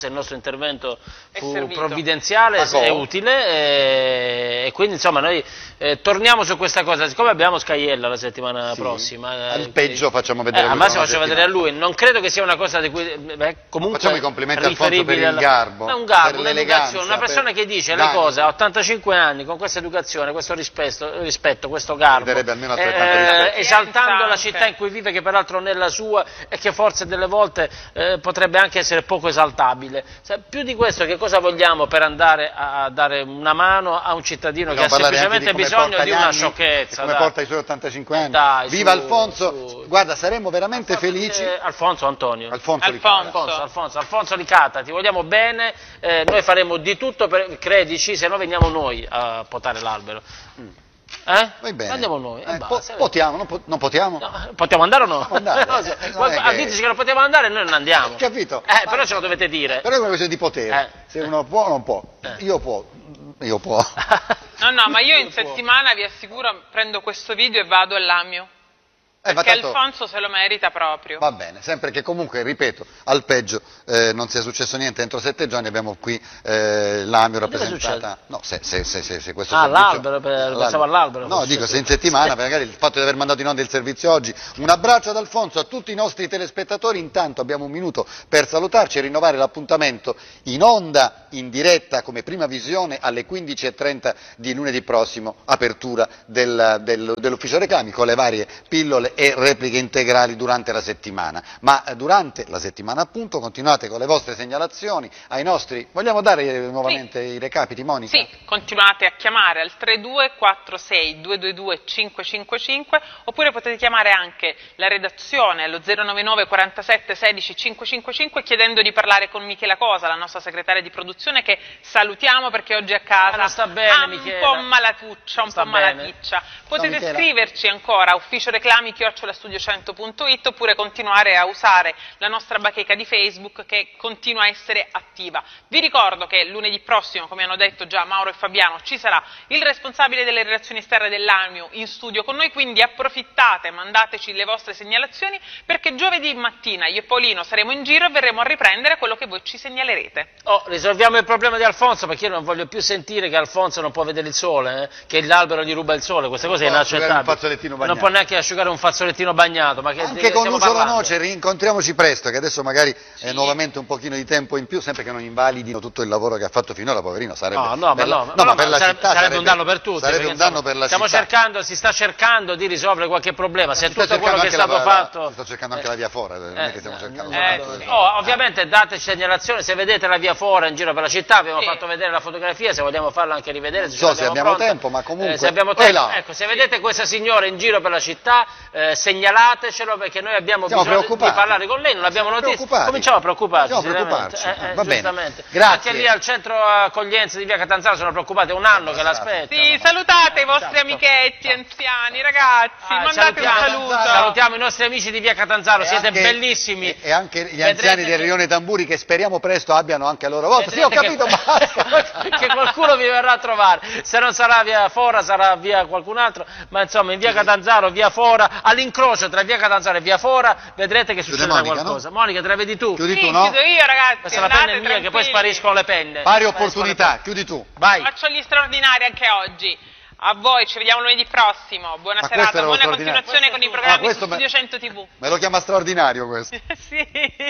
il nostro intervento fu provvidenziale e utile e quindi insomma noi torniamo su questa cosa, siccome abbiamo Scaiella la settimana prossima al peggio facciamo vedere al massimo faccio vedere a lui, non credo che sia una cosa di cui comunque facciamo i complimenti a Alfonso per il garbo, un garbo, un'educazione, una persona che dice le cose a 85 anni con questa educazione, questo rispetto, questo garbo, almeno altrettanto esaltando la città in cui vive, che peraltro non è la sua e che forse delle volte potrebbe anche essere poco esaltabile. Più di questo che cosa vogliamo per andare a dare una mano a un cittadino che ha semplicemente bisogno di una sciocchezza? Come porta i suoi 85 anni? Dai, viva Alfonso! Guarda, saremmo veramente felici. Antonio. Alfonso Licata, ti vogliamo bene, noi faremo di tutto, credici, se no veniamo noi a potare l'albero. Va bene. Andiamo noi. Potiamo, non potiamo? No, possiamo andare o no? Diteci che non potevamo andare e noi non andiamo. Capito? Però ce lo dovete dire. Però è una questione di potere. Se uno può o non può. Io può. No, ma io in settimana vi assicuro prendo questo video e vado all'Amio. Perché Alfonso se lo merita proprio. Va bene, sempre che comunque, ripeto, al peggio non sia successo niente entro 7 giorni, abbiamo qui l'Amio rappresentata. No, se questo l'albero, pensavo all'albero. No, dico, se in settimana, magari il fatto di aver mandato in onda il servizio oggi. Un abbraccio ad Alfonso, a tutti i nostri telespettatori. Intanto abbiamo un minuto per salutarci e rinnovare l'appuntamento in onda, in diretta, come prima visione, alle 15:30 di lunedì prossimo, apertura dell'ufficio reclami, con le varie pillole e repliche integrali durante la settimana. Ma durante la settimana appunto continuate con le vostre segnalazioni ai nostri. Vogliamo dare nuovamente i recapiti, Monica? Sì, continuate a chiamare al 3246 222 555 oppure potete chiamare anche la redazione allo 099 47 16 555 chiedendo di parlare con Michela Cosa, la nostra segretaria di produzione, che salutiamo perché oggi a casa sta bene, ha Michela. un po' malatuccia, un po' malaticcia. Potete scriverci ancora a ufficio reclami @studio100.it oppure continuare a usare la nostra bacheca di Facebook che continua a essere attiva. Vi ricordo che lunedì prossimo, come hanno detto già Mauro e Fabiano, ci sarà il responsabile delle relazioni esterne dell'Amio in studio con noi, quindi approfittate, mandateci le vostre segnalazioni perché giovedì mattina io e Paolino saremo in giro e verremo a riprendere quello che voi ci segnalerete. Risolviamo il problema di Alfonso, perché io non voglio più sentire che Alfonso non può vedere il sole, che l'albero gli ruba il sole, queste cose è inaccettabile. Non può neanche asciugare un fazzolettino bagnato. Ma che anche con Lucio La Noce, rincontriamoci presto, che adesso magari è nuovamente un pochino di tempo in più, sempre che non invalidino tutto il lavoro che ha fatto finora, poverino, sarebbe per la città sarebbe un danno per tutti. Sarebbe un danno per la città. Si sta cercando di risolvere qualche problema, se tutto quello che è stato fatto... Si sta cercando anche la via Fora, non è che stiamo cercando ovviamente dateci segnalazioni, se vedete la via Fora in giro per la città, abbiamo fatto vedere la fotografia, se vogliamo farla anche rivedere, non so se abbiamo tempo, ma comunque... se abbiamo tempo, ecco, se vedete questa signora in giro per la città, segnalatecelo, perché noi abbiamo bisogno di parlare con lei, non abbiamo notizie, cominciamo a preoccuparci. Va bene. Grazie. Anche lì al centro accoglienza di via Catanzaro sono preoccupati, è un anno che l'aspetta. Sì, salutate i vostri amichetti anziani, ragazzi, mandate un saluto. Salutiamo i nostri amici di via Catanzaro, siete bellissimi. E anche gli anziani del Rione Tamburi, che speriamo presto abbiano anche a loro volta. Sì, ho capito, basta. Che qualcuno vi verrà a trovare, se non sarà via Fora sarà via qualcun altro, ma insomma in via Catanzaro, via Fora, all'incrocio tra via Catanzaro e via Fora vedrete che succederà qualcosa. No? Monica, te la vedi tu? Chiudi tu, no? Chiudo io, ragazzi. Questa è la penna mia, che poi spariscono le penne. Pari opportunità, chiudi tu. Vai. Faccio gli straordinari anche oggi. A voi, ci vediamo lunedì prossimo. Buona serata, buona continuazione con i programmi su Studio 100 TV. Me lo chiama straordinario questo. Sì.